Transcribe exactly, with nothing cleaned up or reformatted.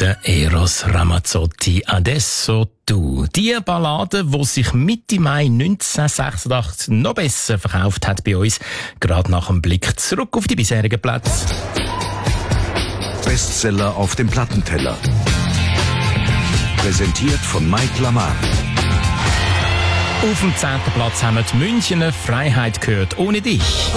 der Eros Ramazzotti, Adesso tu. Die Ballade, die sich Mitte Mai neunzehnhundertsechsundachtzig noch besser verkauft hat bei uns, gerade nach dem Blick zurück auf die bisherigen Plätze. Bestseller auf dem Plattenteller. Präsentiert von Mike Lamar. Auf dem zehnten Platz haben wir die Münchner Freiheit gehört, ohne dich.